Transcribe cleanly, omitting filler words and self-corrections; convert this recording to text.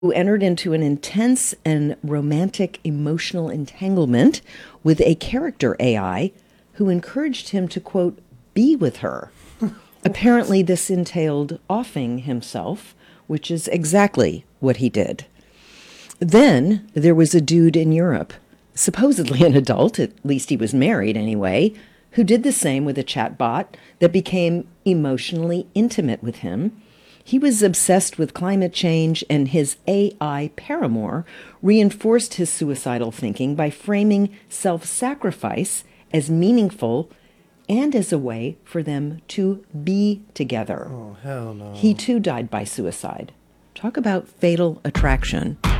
who entered into an intense and romantic emotional entanglement with a character AI who encouraged him to, quote, be with her. Apparently, this entailed offing himself, which is exactly what he did. Then there was a dude in Europe, supposedly an adult, at least he was married anyway, who did the same with a chatbot that became emotionally intimate with him. He was obsessed with climate change, and his AI paramour reinforced his suicidal thinking by framing self sacrifice as meaningful and as a way for them to be together. Oh, hell no. He too died by suicide. Talk about fatal attraction.